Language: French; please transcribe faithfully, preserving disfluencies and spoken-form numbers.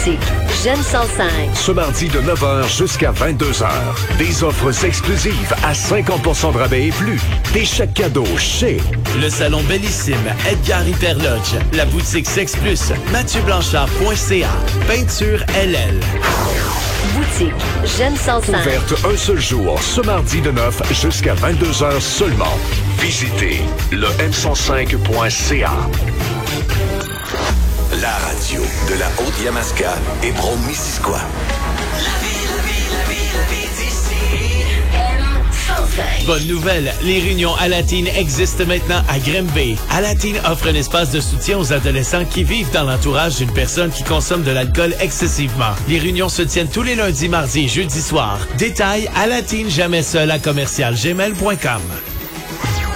Boutique J'aime cent cinq. Ce mardi de neuf heures jusqu'à vingt-deux heures. Des offres exclusives à cinquante pour cent de rabais et plus. Des chèques cadeaux chez le salon Bellissime, Edgar Hyperlodge, la boutique Sex Plus, mathieu blanchard point c a, Peinture L L. Boutique J'aime cent cinq. Ouverte un seul jour, ce mardi de neuf jusqu'à vingt-deux heures seulement. Visitez le m cent cinq point c a. La radio de la Haute-Yamaska et Brome-Missisquoi. La vie, la vie, la vie, la vie d'ici. M cent cinq. Bonne nouvelle, les réunions Alatine existent maintenant à Grimby. Alatine offre un espace de soutien aux adolescents qui vivent dans l'entourage d'une personne qui consomme de l'alcool excessivement. Les réunions se tiennent tous les lundis, mardis et jeudis soirs. Détails, Alatine jamais seul à commercial gmail point com.